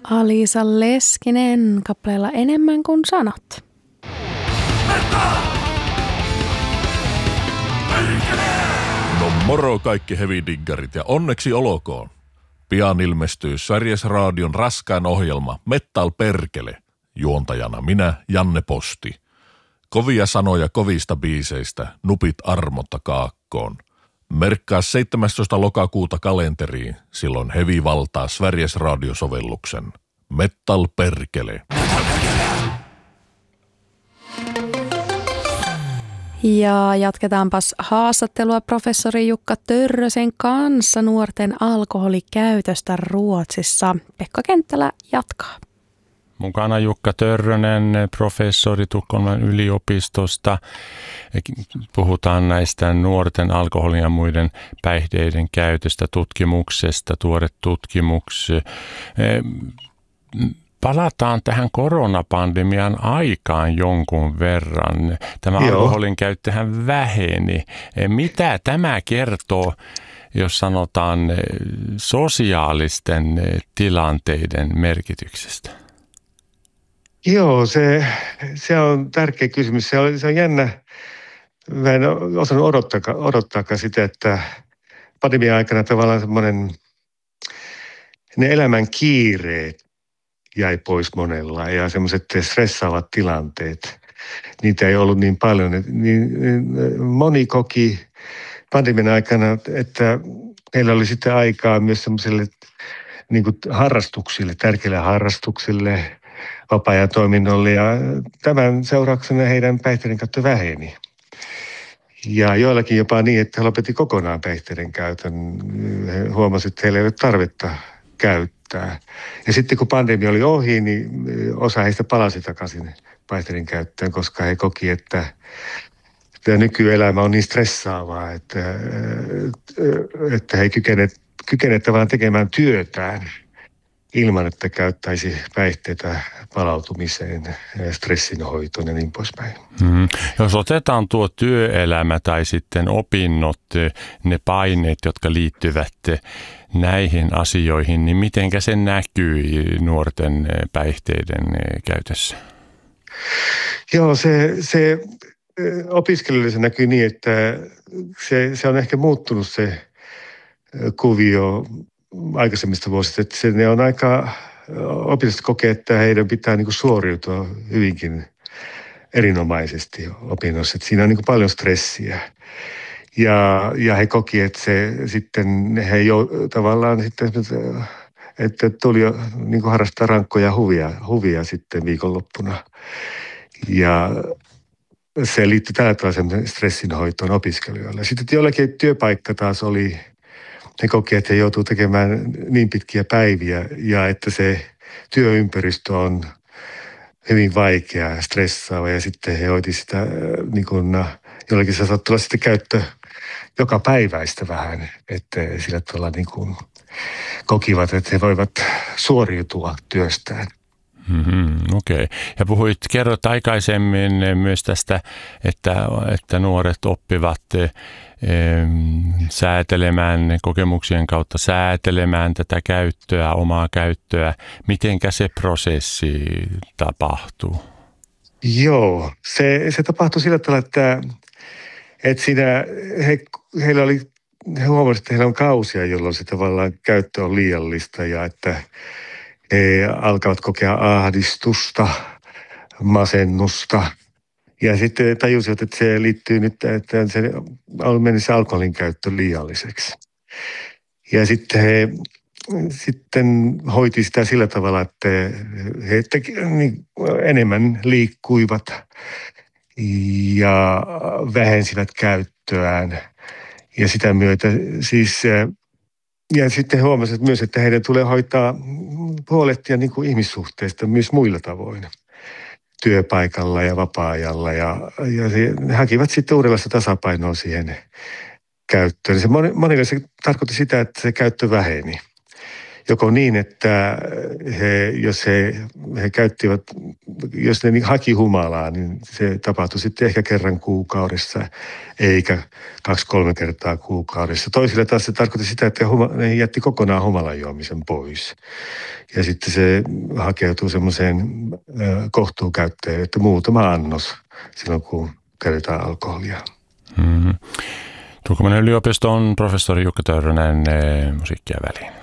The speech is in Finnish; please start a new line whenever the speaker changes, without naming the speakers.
Alisa Leskinen kappaleella Enemmän kuin sanat.
No moro kaikki heavy-diggarit ja onneksi olkoon. Pian ilmestyy Sveriges Radion raskain ohjelma Metal Perkele. Juontajana minä, Janne Posti. Kovia sanoja kovista biiseistä, nupit armotta kaakkoon. Merkkaa 17. lokakuuta kalenteriin, silloin heavy valtaa Sveriges Radio-sovelluksen. Metal Perkele.
Ja jatketaanpas haastattelua professori Jukka Törrösen kanssa nuorten alkoholikäytöstä Ruotsissa. Pekka Kenttälä jatkaa.
Mukana Jukka Törrönen, professori Tukholman yliopistosta. Puhutaan näistä nuorten alkoholin ja muiden päihteiden käytöstä, tutkimuksesta, tuore tutkimus. Palataan tähän koronapandemian aikaan jonkun verran. Tämä alkoholin käyttöhän väheni. Mitä tämä kertoo, jos sanotaan sosiaalisten tilanteiden merkityksestä?
Joo, se on tärkeä kysymys. Se on jännä. Mä en osannut odottaakaan sitä, että pandemian aikana tavallaan semmoinen, ne elämän kiireet jäi pois monella ja semmoiset stressaavat tilanteet, niitä ei ollut niin paljon. Moni koki pandemian aikana, että heillä oli sitten aikaa myös semmoiselle niin kuin harrastuksille, tärkeille harrastuksille, vapaa-ajan toiminnolle ja tämän seurauksena heidän päihteiden käyttö väheni. Ja joillakin jopa niin, että he lopetti kokonaan päihteiden käytön. He huomasivat, että heillä ei ole tarvetta käyttää. Ja sitten kun pandemia oli ohi, niin osa heistä palasi takaisin päihteiden käyttöön, koska he koki, että nykyelämä on niin stressaavaa, että he ei kykene vaan tekemään työtään ilman, että käyttäisi päihteitä palautumiseen, stressinhoitoon ja niin poispäin.
Jos otetaan tuo työelämä tai sitten opinnot, ne paineet, jotka liittyvät näihin asioihin, niin mitenkä se näkyy nuorten päihteiden käytössä? Joo,
se opiskelijoille se näkyy niin, että se on ehkä muuttunut se kuvio aikaisemmista vuosista, että ne on aika, opiskelijat kokee, että heidän pitää niin kuin suoriutua hyvinkin erinomaisesti opinnoissa, että siinä on niin kuin paljon stressiä. Ja he koki, että se sitten he tavallaan sitten, että tuli jo niin kuin harrastaa rankkoja huvia sitten viikonloppuna. Ja se liittyy tällä tavalla stressinhoitoon opiskelijoille. Sitten jollakin työpaikka taas oli, he koki, että he joutuu tekemään niin pitkiä päiviä ja että se työympäristö on hyvin vaikea, stressaava ja sitten he hoiti sitä niin kuin jollakin se saattoi olla sitten käyttö joka päiväistä vähän, että sillä tavalla niin kuin kokivat, että he voivat suoriutua työstään.
Okei. Ja kerroit aikaisemmin myös tästä, että nuoret oppivat säätelemään, kokemuksien kautta säätelemään tätä käyttöä, omaa käyttöä. Mitenkä se prosessi tapahtuu? Joo,
se tapahtui sillä tavalla, että siinä he huomasivat, että heillä on kausia, jolloin se tavallaan käyttö on liiallista ja että he alkavat kokea ahdistusta, masennusta. Ja sitten tajusivat, että se liittyy nyt, että se on mennyt se alkoholin käyttö liialliseksi. Ja sitten he hoiti sitä sillä tavalla, että he enemmän liikkuivat ja vähensivät käyttöään. Ja sitä myötä siis, ja sitten he huomasivat myös, että heidän tulee huolehtia niin kuin ihmissuhteista myös muilla tavoin. Työpaikalla ja vapaa-ajalla ja he hakivat sitten uudenlaista tasapainoa siihen käyttöön. Se monille se tarkoitti sitä, että se käyttö väheni. joko niin, että he käyttivät, jos ne haki humalaa, niin se tapahtui sitten ehkä kerran kuukaudessa, eikä 2-3 kertaa kuukaudessa. Toisille taas se tarkoitti sitä, että ne jätti kokonaan humalan juomisen pois. Ja sitten se hakeutuu semmoiseen kohtuukäyttöön, että muutama annos silloin, kun käytetään alkoholia.
Tukholman yliopiston professori Jukka Törrönen musiikkia väliin.